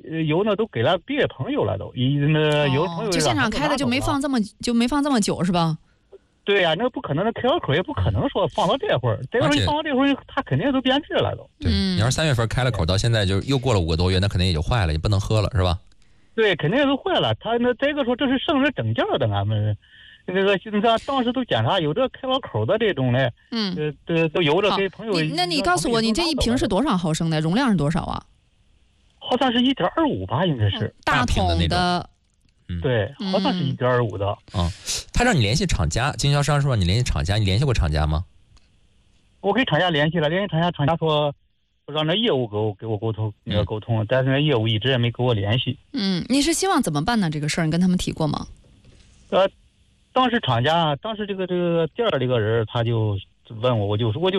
油呢都给了别的朋友了都，有的朋友就现场开的就没放这么久是吧？ 对呀，那不可能，那开完口也不可能说放到这会儿，这会儿放到这会儿，它肯定都变质了都。 对，你要是3月份开了口，到现在就又过了5个多月，那肯定也就坏了，也不能喝了，是吧？ 对，肯定都坏了。他那这个说这是剩着整件的，俺们那个你看当时都检查有这开了口的这种的，都有着给朋友。 那你告诉我，你这一瓶是多少毫升的？容量是多少啊？ 好像是1.25吧，应该是大桶的。 对，好像是1.25的。 他让你联系厂家，经销商说你联系厂家，你联系过厂家吗？ 我跟厂家联系了，厂家说让那业务给我沟通沟通，但是那业务一直也没给我联系。 你是希望怎么办呢？这个事儿你跟他们提过吗？ 当时这个店儿这个人他就问我，我就说，我的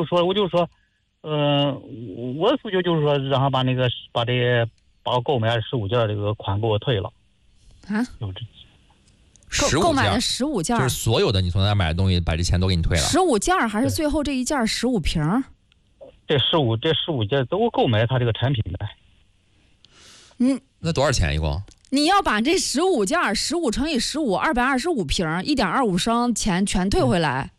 诉求就是说让他把我购买的15件这个款给我退了。 啊 ？15件购买的15件， 就是所有的你从那买的东西，把这钱都给你退了。 15件还是最后这一件15瓶？ 这15件都购买他这个产品的。 那多少钱一共？ 你要把这15件15乘以15，225瓶，1.25升钱全退回来。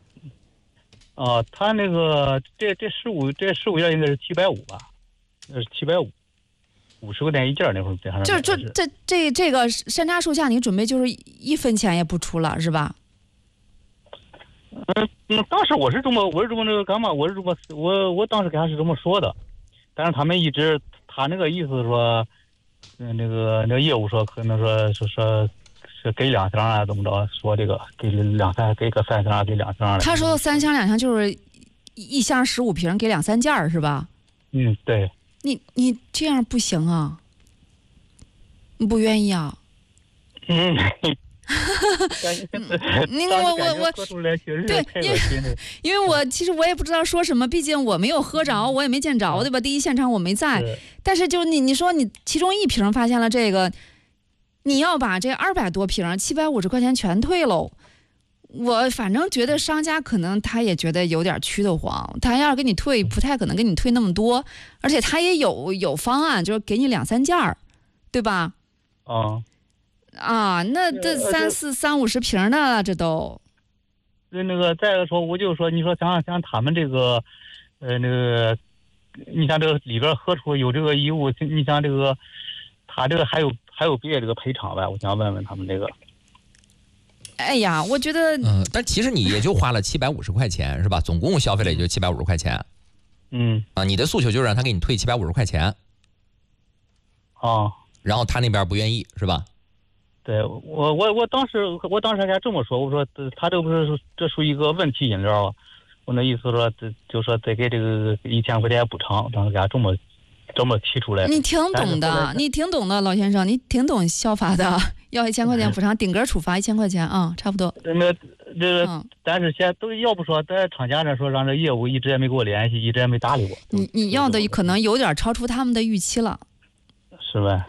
他那个这15件应该是750吧？那是750。50块钱一件，那会儿这个山楂树下，你准备就是1分钱也不出了，是吧？ 当时我是这么那个干嘛？我当时给他是这么说的，但是他们一直他那个意思说，那个业务说可能说是给2箱啊，怎么着？说这个给2箱，给个3箱啊，给2箱。 他说的3箱2箱就是一箱15瓶，给2、3件是吧？ 对。 你这样不行啊，你不愿意啊？对，因为我其实我也不知道说什么，毕竟我没有喝着，我也没见着，对吧？第一现场我没在，但是就你说你其中1瓶发现了这个，你要把这200多瓶750块钱全退喽。我反正觉得商家可能他也觉得有点屈得慌，他要是给你退，不太可能给你退那么多，而且他也有方案，就是给你2、3件儿，对吧？那这30-50瓶的这都。 那个再说，我就说，你说像他们这个，你像这个里边喝出有这个异物，你像这个，他这个还有别的这个赔偿呗？我想问问他们这个。 哎呀，我觉得， 但其实你也就花了750块钱，是吧？总共消费了也就750块钱。你的诉求就是让他给你退750块钱。然后他那边不愿意，是吧？ 对，我当时还这么说，我说他这不是这属于一个问题饮料啊，我那意思说就说再给这个1000块钱补偿，当时给他这么提出来。 你挺懂的，老先生，你挺懂消法的。要1000块钱补偿，顶格处罚1000块钱啊，差不多。 但是现在都要不说，在厂家那说让这业务一直也没给我联系，一直也没搭理我。 你要的可能有点超出他们的预期了， 是呗？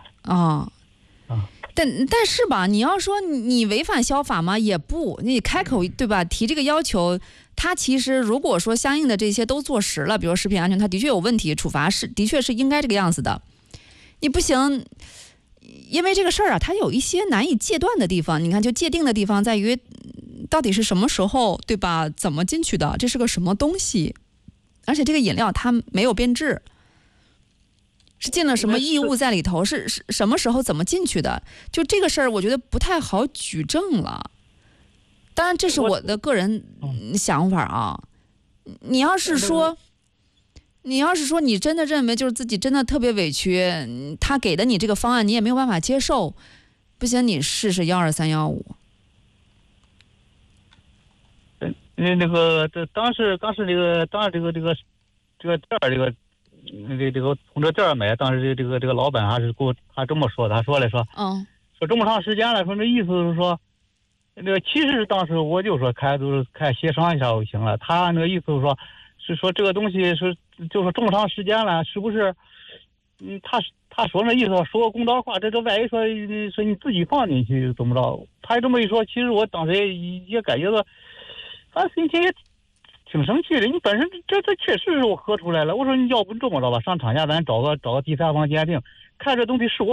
但是吧，你要说你违反消法吗？也不，你开口对吧？提这个要求，他其实如果说相应的这些都做实了，比如食品安全，他的确有问题，处罚的确是应该这个样子的。你不行。因为这个事儿啊，它有一些难以界断的地方。你看，就界定的地方在于，到底是什么时候，对吧？怎么进去的？这是个什么东西？而且这个饮料它没有变质，是进了什么异物在里头？是什么时候怎么进去的？就这个事儿，我觉得不太好举证了。当然，这是我的个人想法啊。你要是说你真的认为就是自己真的特别委屈，他给的你这个方案你也没有办法接受，不行，你试试12315。 那个当时这个店儿这个从这店儿买，当时这个老板还是给我他这么说，他说说这么长时间了，说那意思是说，那个其实当时我就说看协商一下就行了，他那个意思是说这个东西是就说这么长时间了，是不是？他说那意思说个公道话，这万一说你自己放进去怎么着？他这么一说，其实我当时也感觉到，反正心情也挺生气的。你本身这确实是我喝出来了，我说你要不这么着吧，上厂家咱找个第三方鉴定，看这东西是我